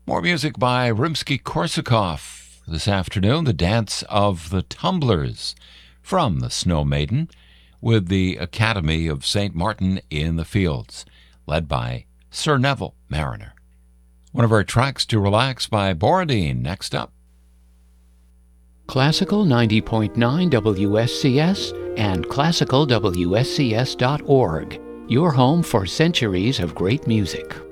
More music by Rimsky-Korsakov. This afternoon, the Dance of the Tumblers from the Snow Maiden with the Academy of St. Martin in the Fields, led by Sir Neville Mariner. One of our tracks to relax by Borodin next up. Classical 90.9 WSCS and classicalwscs.org, your home for centuries of great music.